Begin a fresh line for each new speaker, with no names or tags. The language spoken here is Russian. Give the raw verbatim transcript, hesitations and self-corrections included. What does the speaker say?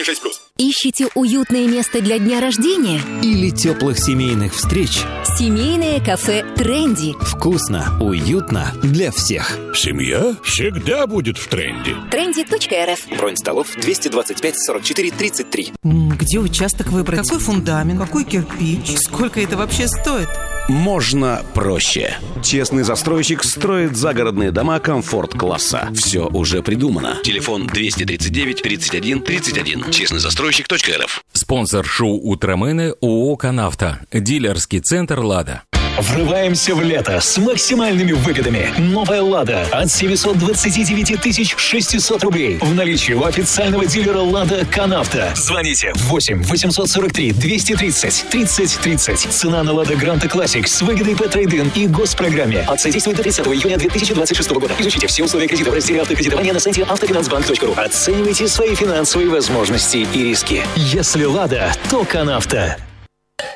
шесть плюс.
Ищите уютное место для дня рождения?
Или теплых семейных встреч?
Семейное кафе «Тренди».
Вкусно, уютно для всех.
Семья всегда будет в тренде.
тренди точка эр эф.
Бронь столов двести двадцать пять сорок четыре тридцать три.
Где участок выбрать? Какой фундамент? Какой кирпич? Сколько это вообще стоит?
Можно проще. Честный застройщик строит загородные дома комфорт-класса. Все уже придумано. Телефон двести тридцать девять тридцать один тридцать один. честный застройщик точка эр эф.
Спонсор шоу «Утромены» ООО «Канавто». Дилерский центр «Лада».
Врываемся в лето с максимальными выгодами. Новая «Лада» от семьсот двадцать девять тысяч шестьсот рублей. В наличии у официального дилера «Лада» «Канавто». Звоните восемь восемьсот сорок три двести тридцать тридцать тридцать. Цена на «Лада Гранта Классик» с выгодой по трейд-ин и госпрограмме. Акция действует до тридцатого июня две тысячи двадцать шестого года. Изучите все условия кредита в разделе автокредитования на сайте автофинансбанк точка ру. Оценивайте свои финансовые возможности и риски. Если «Лада», то «Канавто».